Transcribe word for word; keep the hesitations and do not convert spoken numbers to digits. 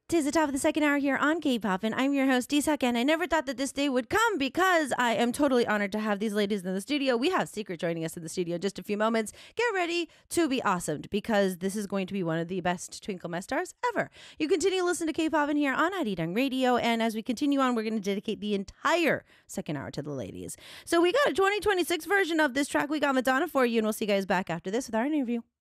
Tis the top of the second hour here on K-Pop, and I'm your host, Deesak, and I never thought that this day would come because I am totally honored to have these ladies in the studio. We have Secret joining us in the studio in just a few moments. Get ready to be awesome because this is going to be one of the best Twinkle Mess stars ever. You continue to listen to K-Pop in here on Arirang Radio, and as we continue on, we're going to dedicate the entire second hour to the ladies. So we got a twenty twenty-six version of this track. We got Madonna for you, and we'll see you guys back after this with our interview.